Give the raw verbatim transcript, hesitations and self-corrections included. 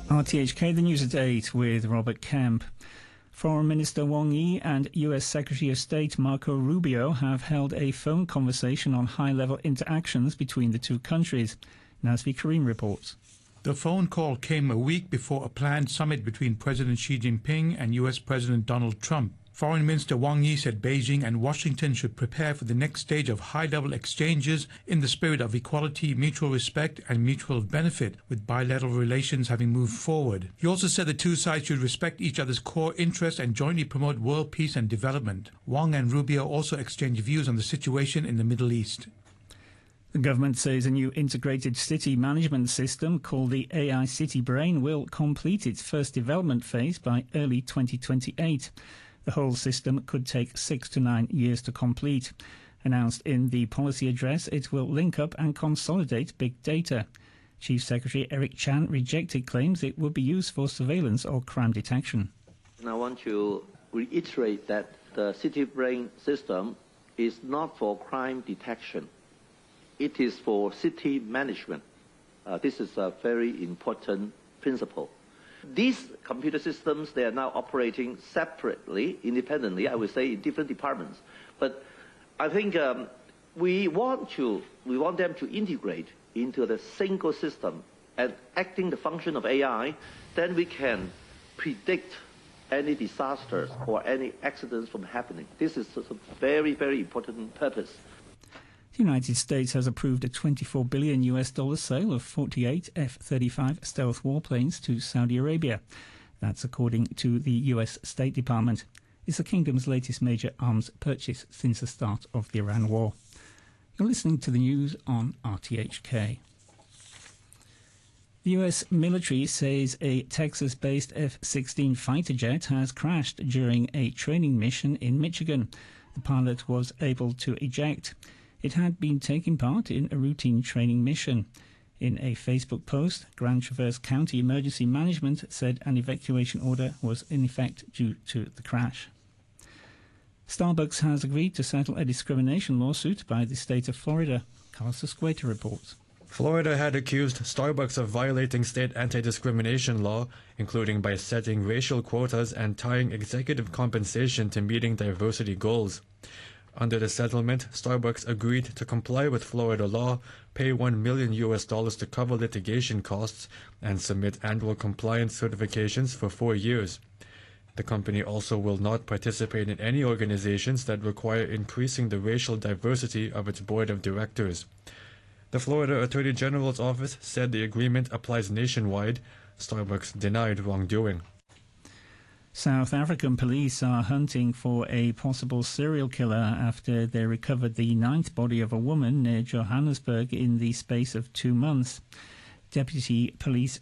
R T H K, the news at eight with Robert Kemp. Foreign Minister Wang Yi and U S Secretary of State Marco Rubio have held a phone conversation on high-level interactions between the two countries. Nasvi Karim reports. The phone call came a week before a planned summit between President Xi Jinping and U S President Donald Trump. Foreign Minister Wang Yi said Beijing and Washington should prepare for the next stage of high-level exchanges in the spirit of equality, mutual respect and mutual benefit, with bilateral relations having moved forward. He also said the two sides should respect each other's core interests and jointly promote world peace and development. Wang and Rubio also exchanged views on the situation in the Middle East. The government says a new integrated city management system called the A I City Brain will complete its first development phase by early twenty twenty-eight. The whole system could take six to nine years to complete. Announced in the policy address, it will link up and consolidate big data. Chief Secretary Eric Chan rejected claims it would be used for surveillance or crime detection. And I want to reiterate that the City Brain system is not for crime detection. It is for city management. Uh, this is a very important principle. These computer systems, they are now operating separately, independently, I would say, in different departments. But I think um, we want to, we want them to integrate into the single system and acting the function of A I, then we can predict any disasters or any accidents from happening. This is a very, very important purpose. The United States has approved a twenty-four billion U S dollar sale of forty-eight F thirty-five stealth warplanes to Saudi Arabia. That's according to the U S State Department. It's the kingdom's latest major arms purchase since the start of the Iran war. You're listening to the news on R T H K. The U S military says a Texas-based F sixteen fighter jet has crashed during a training mission in Michigan. The pilot was able to eject. It had been taking part in a routine training mission. In a Facebook post, Grand Traverse County Emergency Management said an evacuation order was in effect due to the crash. Starbucks has agreed to settle a discrimination lawsuit by the state of Florida. Carlos Escueta reports. Florida had accused Starbucks of violating state anti-discrimination law, including by setting racial quotas and tying executive compensation to meeting diversity goals. Under the settlement, Starbucks agreed to comply with Florida law, pay one million U S dollars to cover litigation costs, and submit annual compliance certifications for four years. The company also will not participate in any organizations that require increasing the racial diversity of its board of directors. The Florida Attorney General's office said the agreement applies nationwide. Starbucks denied wrongdoing. South African police are hunting for a possible serial killer after they recovered the ninth body of a woman near Johannesburg in the space of two months. Deputy Police